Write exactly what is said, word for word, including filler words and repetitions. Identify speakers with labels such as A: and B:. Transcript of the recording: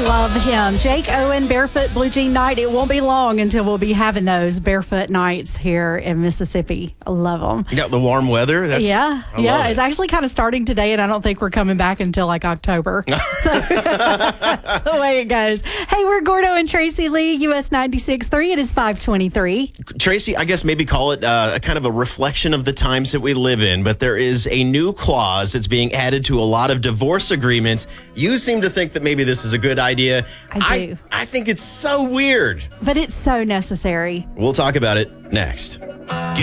A: Love him. Jake Owen, Barefoot Blue Jean Night. It won't be long until we'll be having those barefoot nights here in Mississippi. I love them.
B: You got the warm weather. That's,
A: yeah,
B: I
A: yeah.
B: it.
A: It's actually kind of starting today, and I don't think we're coming back until like October. So that's the way it goes. Hey, we're Gordo and Tracy Lee, U S ninety-six point three. It is five twenty-three.
B: Tracy, I guess maybe call it uh, a kind of a reflection of the times that we live in, but there is a new clause that's being added to a lot of divorce agreements. You seem to think that maybe this is a good idea.
A: I do.
B: I, I think it's so weird.
A: But it's so necessary.
B: We'll talk about it next.
C: Get